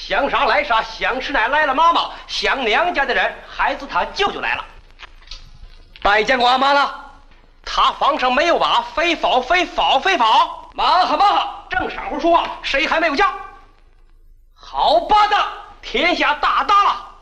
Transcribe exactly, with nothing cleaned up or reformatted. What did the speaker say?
乡上来杀，乡师奶来了妈妈，乡娘家的人，孩子他舅舅来了。拜见过阿妈了。他房上没有娃，非否非否非否。妈哈妈哈，正晌午说话，谁还没有叫？好巴的，天下大大了。